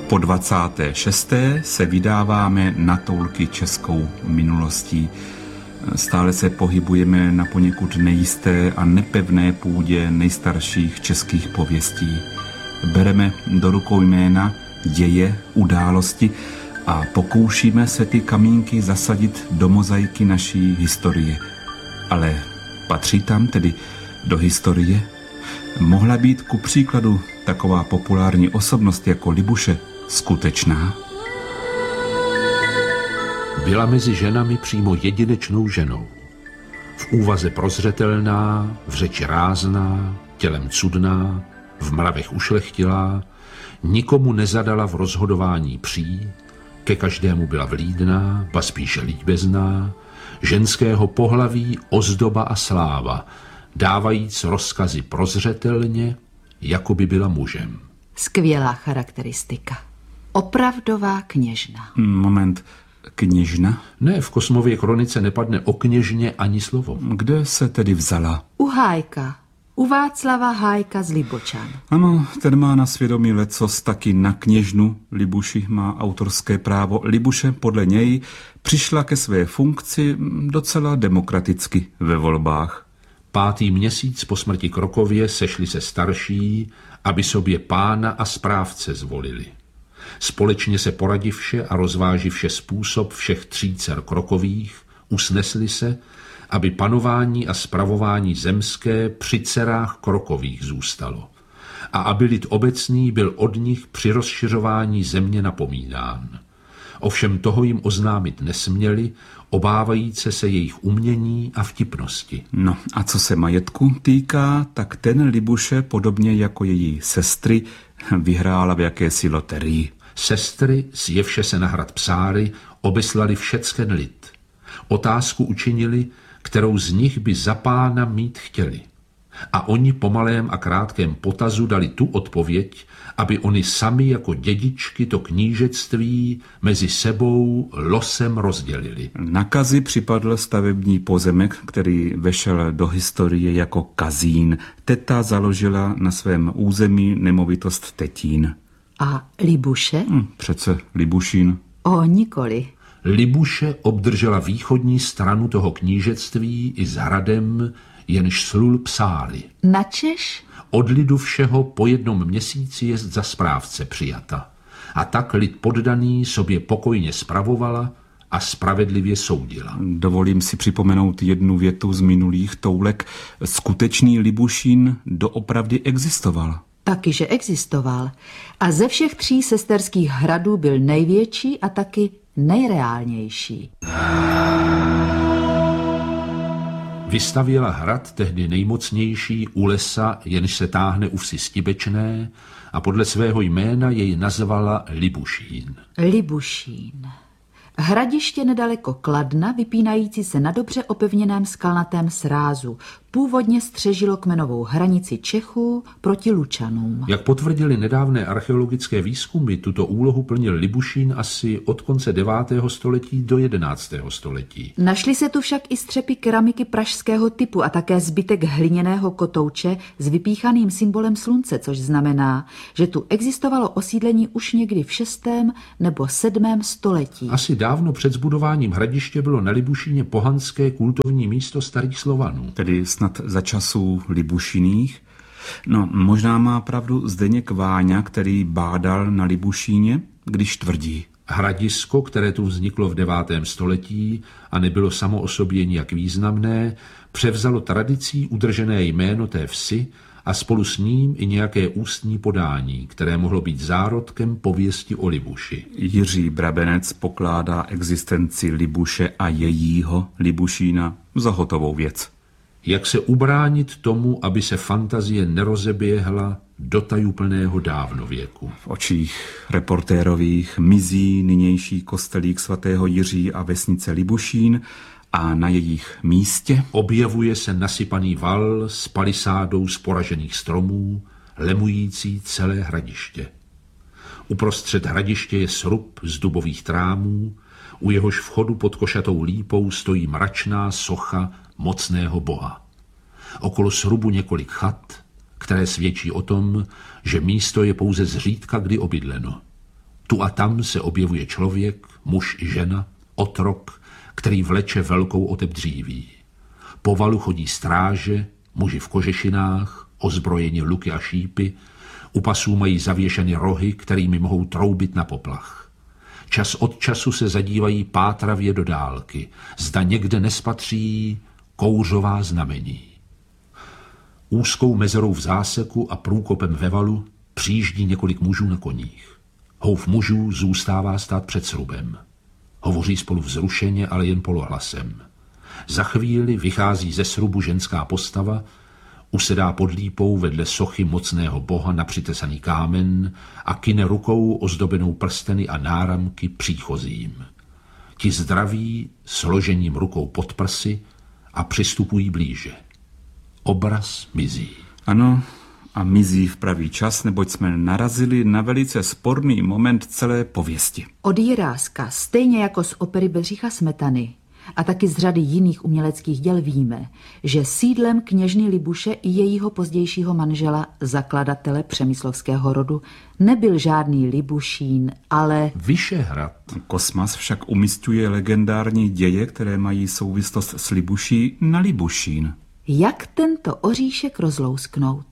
Po 26. se vydáváme na toulky českou minulostí. Stále se pohybujeme na poněkud nejisté a nepevné půdě nejstarších českých pověstí. Bereme do rukou jména, děje, události a pokoušíme se ty kamínky zasadit do mozaiky naší historie. Ale patří tam tedy do historie? Mohla být ku příkladu taková populární osobnost jako Libuše skutečná? Byla mezi ženami přímo jedinečnou ženou. V úvaze prozřetelná, v řeči rázná, tělem cudná, v mravech ušlechtilá, nikomu nezadala v rozhodování pří, ke každému byla vlídná, ba spíše líbezná, ženského pohlaví ozdoba a sláva, dávajíc rozkazy prozřetelně, jako by byla mužem. Skvělá charakteristika. Opravdová kněžna. Moment, kněžna? Ne, v Kosmově kronice nepadne o kněžně ani slovo. Kde se tedy vzala? U Hájka. U Václava Hájka z Libočan. Ano, ten má na svědomí lecos, taky na kněžnu Libuši má autorské právo. Libuše podle něj přišla ke své funkci docela demokraticky ve volbách. 5. měsíc po smrti Krokově sešli se starší, aby sobě pána a správce zvolili. Společně se poradivše a rozváživše způsob všech 3 dcer Krokových, usnesli se, aby panování a spravování zemské při dcerách Krokových zůstalo a aby lid obecný byl od nich při rozšiřování země napomínán. Ovšem toho jim oznámit nesměli, obávajíce se jejich umění a vtipnosti. No a co se majetku týká, tak ten Libuše, podobně jako její sestry, vyhrála v jakési loterii. Sestry, sjevše se na hrad Psáry, obeslali všecken lid. Otázku učinili, kterou z nich by za pána mít chtěli. A oni po malém a krátkém potazu dali tu odpověď, aby oni sami jako dědičky to knížectví mezi sebou losem rozdělili. Na Kazi připadl stavební pozemek, který vešel do historie jako Kazín. Teta založila na svém území nemovitost Tetín. A Libuše? Přece Libušín. Nikoli. Libuše obdržela východní stranu toho knížectví i s hradem, jenž slul Psáry. Načež? Od lidu všeho po 1 měsíci jest za správce přijata. A tak lid poddaný sobě pokojně spravovala a spravedlivě soudila. Dovolím si připomenout jednu větu z minulých toulek. Skutečný Libušín doopravdy existoval. Taky, že existoval. A ze všech 3 sesterských hradů byl největší a taky nejreálnější. Vystavěla hrad tehdy nejmocnější u lesa, jenž se táhne u vsi Stibečné, a podle svého jména jej nazvala Libušín. Libušín. Hradiště nedaleko Kladna, vypínající se na dobře opevněném skalnatém srázu, původně střežilo kmenovou hranici Čechů proti Lučanům. Jak potvrdili nedávné archeologické výzkumy, tuto úlohu plnil Libušín asi od konce 9. století do 11. století. Našly se tu však i střepy keramiky pražského typu a také zbytek hliněného kotouče s vypíchaným symbolem slunce, což znamená, že tu existovalo osídlení už někdy v 6. nebo 7. století. Asi dávno před zbudováním hradiště bylo na Libušíně pohanské kultovní místo starých Slovanů. Tedy snad za časů Libušiných. No, možná má pravdu Zdeněk Váňa, který bádal na Libušíně, když tvrdí. Hradisko, které tu vzniklo v 9. století a nebylo samo o sobě nijak významné, převzalo tradicí udržené jméno té vsi a spolu s ním i nějaké ústní podání, které mohlo být zárodkem pověsti o Libuši. Jiří Brabenec pokládá existenci Libuše a jejího Libušína za hotovou věc. Jak se ubránit tomu, aby se fantazie nerozeběhla do tajuplného dávnověku? V očích reportérových mizí nynější kostelík svatého Jiří a vesnice Libušín a na jejich místě objevuje se nasypaný val s palisádou z poražených stromů, lemující celé hradiště. Uprostřed hradiště je srub z dubových trámů, u jehož vchodu pod košatou lípou stojí mračná socha mocného boha. Okolo srubu několik chat, které svědčí o tom, že místo je pouze zřídka kdy obydleno. Tu a tam se objevuje člověk, muž i žena, otrok, který vleče velkou otep dříví. Po valu chodí stráže, muži v kožešinách, ozbrojeni luky a šípy, u pasů mají zavěšeny rohy, kterými mohou troubit na poplach. Čas od času se zadívají pátravě do dálky, zda někde nespatří kouřová znamení. Úzkou mezerou v záseku a průkopem ve valu přijíždí několik mužů na koních. Houf mužů zůstává stát před srubem. Hovoří spolu vzrušeně, ale jen polohlasem. Za chvíli vychází ze srubu ženská postava, usedá pod lípou vedle sochy mocného boha na přitesaný kámen a kyne rukou ozdobenou prsteny a náramky příchozím. Ti zdraví složením rukou pod prsy a přistupují blíže. Obraz mizí. Ano, a mizí v pravý čas, neboť jsme narazili na velice sporný moment celé pověsti. Od Jiráska, stejně jako z opery Bedřicha Smetany a taky z řady jiných uměleckých děl víme, že sídlem kněžny Libuše i jejího pozdějšího manžela, zakladatele přemyslovského rodu, nebyl žádný Libušín, ale Vyšehrad. Kosmas však umísťuje legendární děje, které mají souvislost s Libuší, na Libušín. jak tento oříšek rozlousknout.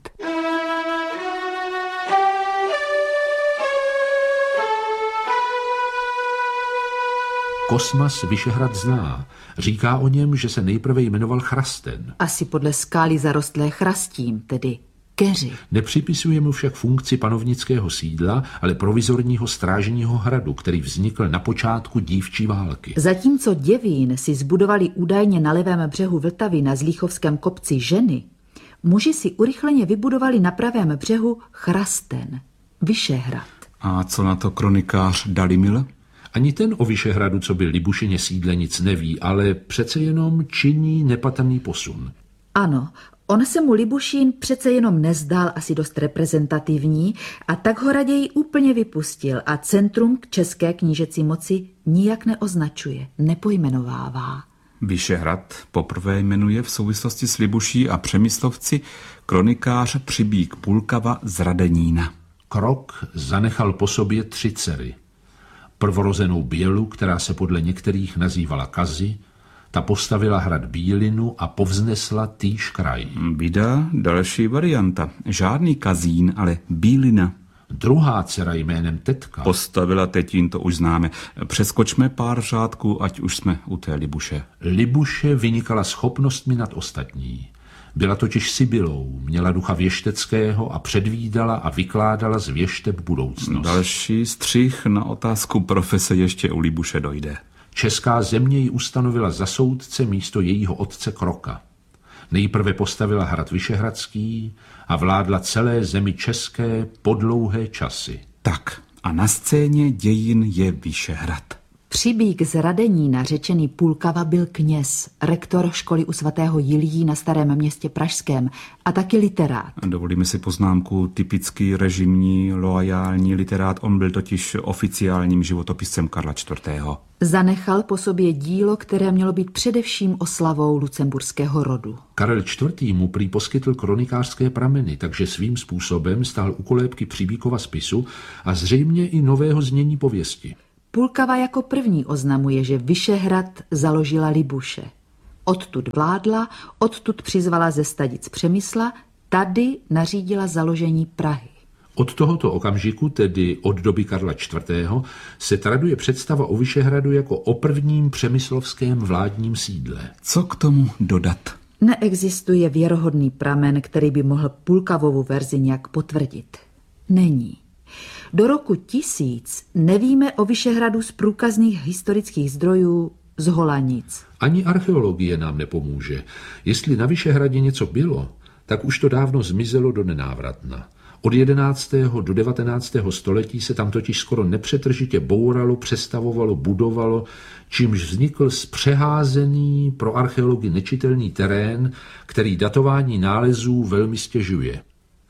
Kosmas Vyšehrad zná. Říká o něm, že se nejprve jmenoval Chrasten. Asi podle skály zarostlé chrastím, tedy keři. Nepřipisuje mu však funkci panovnického sídla, ale provizorního strážního hradu, který vznikl na počátku dívčí války. Zatímco Děvín si zbudovali údajně na levém břehu Vltavy na Zlíchovském kopci ženy, muži si urychleně vybudovali na pravém břehu Chrasten, Vyšehrad. A co na to kronikář Dalimil? Ani ten o Vyšehradu, co byl Libušině sídle, nic neví, ale přece jenom činí nepatrný posun. Ano, on se mu Libušín přece jenom nezdál asi dost reprezentativní a tak ho raději úplně vypustil a centrum k české knížecí moci nijak neoznačuje, nepojmenovává. Vyšehrad poprvé jmenuje v souvislosti s Libuší a Přemyslovci kronikář Přibík Pulkava z Radenína. Krok zanechal po sobě 3 dcery. Prvorozenou Bělu, která se podle některých nazývala Kazi, ta postavila hrad Bílinu a povznesla týž kraj. Vida další varianta. Žádný Kazín, ale Bílina. Druhá dcera jménem Tetka Postavila Tetín, to už známe. Přeskočme pár řádků, ať už jsme u té Libuše. Libuše vynikala schopnostmi nad ostatní. Byla totiž Sibylou, měla ducha věšteckého a předvídala a vykládala z věšteb budoucnost. Další střih na otázku profese ještě u Libuše dojde. Česká země ji ustanovila za soudce místo jejího otce Kroka. Nejprve postavila hrad Vyšehradský a vládla celé zemi české po dlouhé časy. Tak a na scéně dějin je Vyšehrad. Přibík z Radenína, řečený Pulkava, byl kněz, rektor školy u svatého Jiljí na Starém Městě pražském a taky literát. Dovolíme si poznámku, typický režimní, loajální literát, on byl totiž oficiálním životopiscem Karla IV. Zanechal po sobě dílo, které mělo být především oslavou lucemburského rodu. Karel IV. Mu prý poskytl kronikářské prameny, takže svým způsobem stál u kolébky Přibíkova spisu a zřejmě i nového znění pověsti. Pulkava jako první oznamuje, že Vyšehrad založila Libuše. Odtud vládla, odtud přizvala ze Stadic Přemysla, tady nařídila založení Prahy. Od tohoto okamžiku, tedy od doby Karla IV., se traduje představa o Vyšehradu jako o prvním přemyslovském vládním sídle. Co k tomu dodat? Neexistuje věrohodný pramen, který by mohl Pulkavovu verzi nějak potvrdit. Není. Do roku 1000 nevíme o Vyšehradu z průkazných historických zdrojů zhola nic. Ani archeologie nám nepomůže. Jestli na Vyšehradě něco bylo, tak už to dávno zmizelo do nenávratna. Od 11. do 19. století se tam totiž skoro nepřetržitě bouralo, přestavovalo, budovalo, čímž vznikl zpřeházený, pro archeology nečitelný terén, který datování nálezů velmi stěžuje.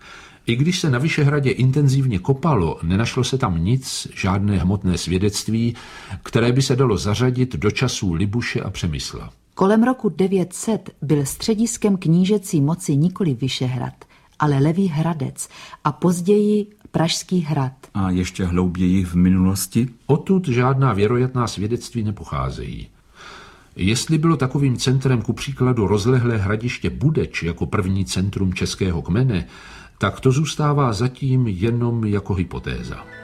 I když se na Vyšehradě intenzivně kopalo, nenašlo se tam nic, žádné hmotné svědectví, které by se dalo zařadit do časů Libuše a Přemysla. Kolem roku 900 byl střediskem knížecí moci nikoli Vyšehrad, ale Levý Hradec a později Pražský hrad. a ještě hlouběji v minulosti? Odtud žádná věroятná svědectví nepocházejí. Jestli bylo takovým centrem ku příkladu rozlehlé hradiště Budeč jako první centrum českého kmene, tak to zůstává zatím jenom jako hypotéza.